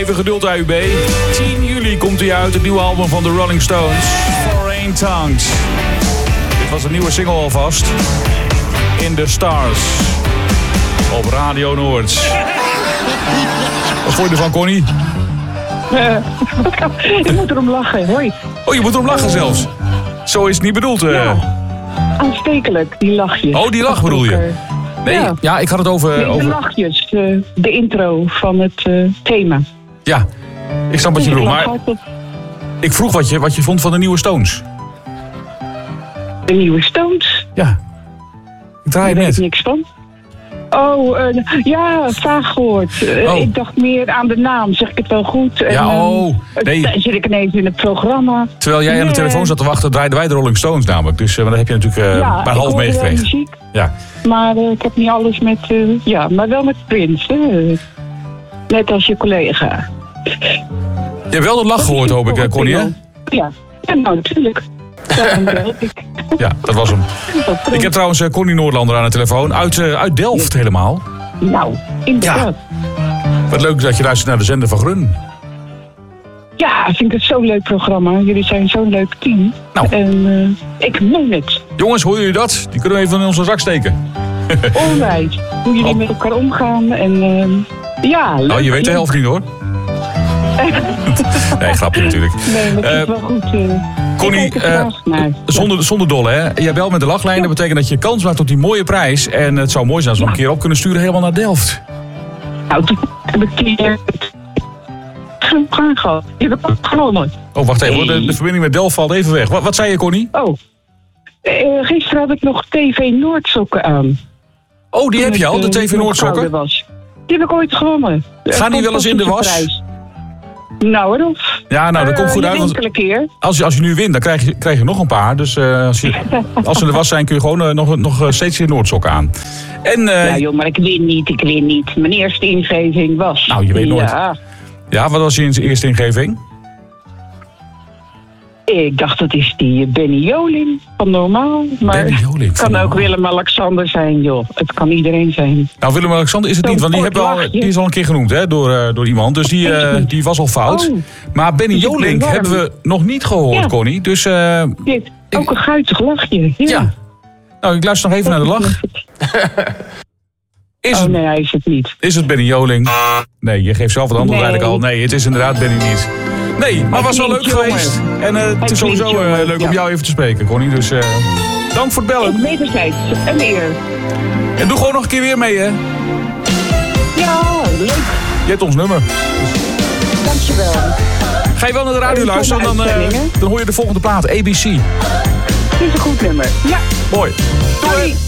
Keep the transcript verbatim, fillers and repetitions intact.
Even geduld, A U B. tien juli komt hij uit, het nieuwe album van de Rolling Stones. Foreign Tongues. Dit was een nieuwe single alvast. In the Stars. Op Radio Noord. Wat vond je ervan, Connie? Uh, ik moet erom lachen, hoi. Oh, je moet erom lachen zelfs. Zo is het niet bedoeld. Uh. Ja, aanstekelijk, die lachjes. Oh, die lach bedoel je? Nee, ja, ja ik had het over... Nee, de over... lachjes, uh, de intro van het uh, thema. Ja, ik snap wat je bedoelt, maar... Ik vroeg wat je, wat je vond van de nieuwe Stones. De nieuwe Stones? Ja. Ik draai het net. Daar weet ik niks van. Oh, uh, ja, vaag gehoord. Uh, oh. Ik dacht meer aan de naam, zeg ik het wel goed? Ja, en, oh. Nee. Dan zit ik ineens in het programma. Terwijl jij nee. aan de telefoon zat te wachten, draaiden wij de Rolling Stones namelijk. Dus uh, dat heb je natuurlijk uh, ja, maar half meegekregen. Muziek, ja, maar uh, ik heb niet alles met... Uh, ja, maar wel met Prince. Uh, net als je collega. Je hebt wel de lach gehoord, hoop ik, Connie, hè? Ja, ja nou, natuurlijk. Ja, dat was hem. Ik heb trouwens uh, Connie Noordlander aan de telefoon. Uit, uh, uit Delft ja. helemaal. Nou, inderdaad. Ja. Wat leuk dat je luistert naar de zender van Grun. Ja, ik vind het zo'n leuk programma. Jullie zijn zo'n leuk team. Nou. En uh, ik meen het. Jongens, horen jullie dat? Die kunnen we even in onze zak steken. Onwijs. Hoe jullie oh. met elkaar omgaan. En uh, ja, leuk. Nou, je weet de helft niet hoor. Nee, grapje natuurlijk. Nee, maar het is uh, wel goed. Uh, Connie, uh, zonder, zonder dolle hè. Jij belt met de lachlijn, ja. Dat betekent dat je kans maakt op die mooie prijs. En het zou mooi zijn als we ja. een keer op kunnen sturen helemaal naar Delft. Nou, toen heb ik die keer gaan gehad. Je hebt het genomen. Oh, wacht even, de, de verbinding met Delft valt even weg. Wat, wat zei je, Connie? Oh, uh, gisteren had ik nog T V Noordsokken aan. Oh, die heb je al, de T V Noordsokken? Die heb ik ooit gewonnen. Gaan die wel eens in de was? Prijs. Nou, Rolf. Ja, nou, dat komt goed uh, uit. Want keer. Als, je, als je nu wint, dan krijg je, krijg je nog een paar. Dus uh, als, je, als ze in de was zijn, kun je gewoon uh, nog, nog steeds je Noordsokken aan. En, uh, ja, joh, maar ik win niet, ik win niet. Mijn eerste ingeving was... Nou, je weet nooit. Ja, ja wat was je eerste ingeving? Ik dacht, dat is die Benny Joling van Normaal. Maar Benny Joling het kan normaal. Ook Willem-Alexander zijn, joh. Het kan iedereen zijn. Nou, Willem-Alexander is het niet, want die, hebben al, die is al een keer genoemd hè, door, uh, door iemand. Dus die, uh, die was al fout. Oh. Maar Benny Joling hebben we nog niet gehoord, ja. Connie. Dus, uh, Dit, ook een guitig lachje. Ja. ja. Nou, ik luister nog even naar de lach. Is oh het, nee, hij is het niet. Is het Benny Joling? Nee, je geeft zelf het antwoord nee. eigenlijk al. Nee, het is inderdaad Benny niet. Nee, maar het was wel leuk jongen. geweest. En uh, het is sowieso uh, leuk ja. om jou even te spreken, Connie. Dus uh, dank voor het bellen. Wederzijds, een eer. En doe gewoon nog een keer weer mee, hè? Ja, leuk. Je hebt ons nummer. Dankjewel. Ga je wel naar de radio luisteren, dan, uh, dan hoor je de volgende plaat, A B C. Het is een goed nummer. Ja. Mooi. Doei. Doei.